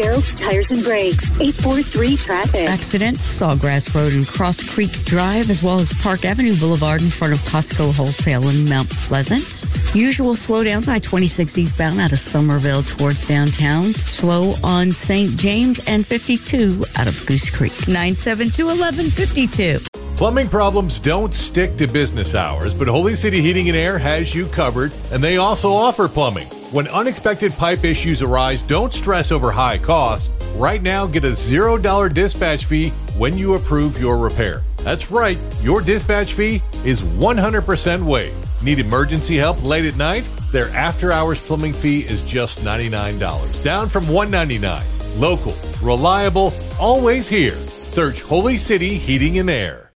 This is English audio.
Gerald's Tires and Brakes, 843-TRAFFIC. Accidents, Sawgrass Road and Cross Creek Drive, as well as Park Avenue Boulevard in front of Costco Wholesale in Mount Pleasant. Usual slowdowns, I-26 eastbound out of Somerville towards downtown. Slow on St. James and 52 out of Goose Creek. 972-1152. Plumbing problems don't stick to business hours, but Holy City Heating and Air has you covered, and they also offer plumbing. When unexpected pipe issues arise, don't stress over high costs. Right now, get a $0 dispatch fee when you approve your repair. That's right, your dispatch fee is 100% waived. Need emergency help late at night? Their after-hours plumbing fee is just $99, down from $199. Local, reliable, always here. Search Holy City Heating and Air.